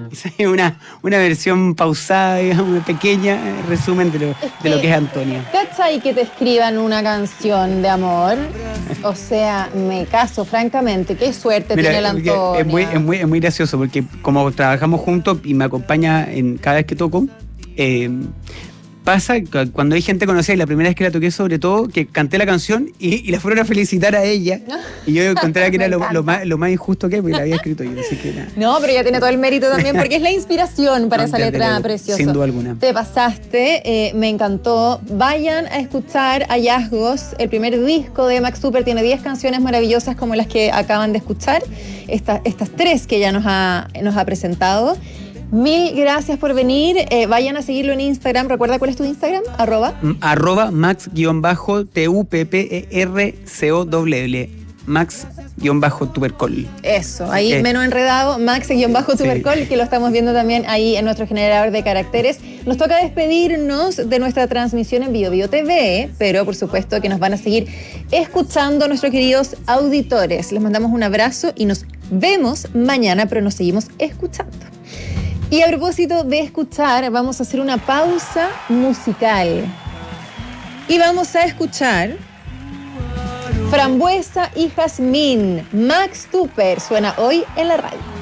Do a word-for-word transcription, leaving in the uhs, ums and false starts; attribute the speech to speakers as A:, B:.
A: Esa es una, una versión pausada, digamos, pequeña, eh, resumen de lo, de lo que es Antonia.
B: ¿Cachai que te escriban una canción de amor? O sea, me caso, francamente. Qué suerte
A: Mira,
B: tiene la Antonia.
A: Es muy, es, muy, es muy gracioso porque como trabajamos juntos y me acompaña en cada vez que toco, eh, pasa que cuando hay gente conocida y la primera vez que la toqué, sobre todo, que canté la canción y, y la fueron a felicitar a ella. Y yo encontré que era lo, lo, más, lo más injusto que hay, porque la había escrito yo. Así que nada.
B: No, pero ella tiene todo el mérito también, porque es la inspiración para
A: No,
B: esa
A: desde
B: letra
A: luego,
B: preciosa.
A: sin duda alguna.
B: Te pasaste, eh, me encantó. Vayan a escuchar Hallazgos. El primer disco de Max Super tiene diez canciones maravillosas como las que acaban de escuchar. Esta, estas tres que ya nos ha, nos ha presentado. Mil gracias por venir. Eh, vayan a seguirlo en Instagram. ¿Recuerda cuál es tu Instagram? Arroba.
A: Arroba max-T U P P E R C O W L. Max-Tubercol.
B: Eso, ahí
A: Eh.
B: menos enredado, Max-Tubercol, sí, que lo estamos viendo también ahí en nuestro generador de caracteres. Nos toca despedirnos de nuestra transmisión en Bio Bio T V, pero por supuesto que nos van a seguir escuchando nuestros queridos auditores. Les mandamos un abrazo y nos vemos mañana, pero nos seguimos escuchando. Y a propósito de escuchar, vamos a hacer una pausa musical. Y vamos a escuchar Frambuesa y Jazmín. Max Tuper suena hoy en la radio.